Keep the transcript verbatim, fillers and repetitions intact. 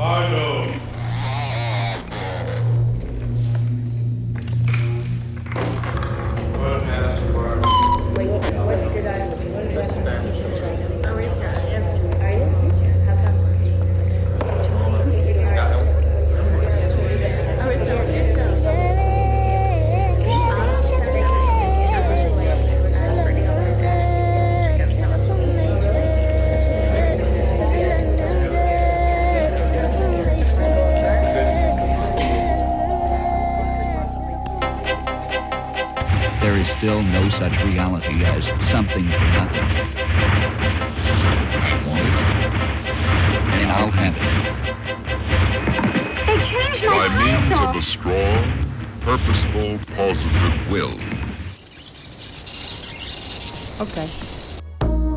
I know. What a password. Wait, what did I, what did I say? Oh, it's got everything. Are you? How come? Oh, it's got everything. There is still no such reality as something for nothing. I want it, and I'll have it. They changed my By means console. of a strong, purposeful, positive will. Okay.